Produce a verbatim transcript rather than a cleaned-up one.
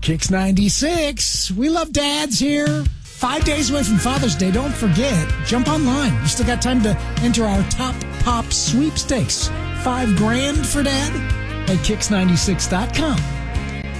Kicks ninety-six. We love dads here. Five days away from Father's Day. Don't forget, jump online. You still got time to enter our Top Pop sweepstakes. Five grand for dad at kicks ninety-six dot com.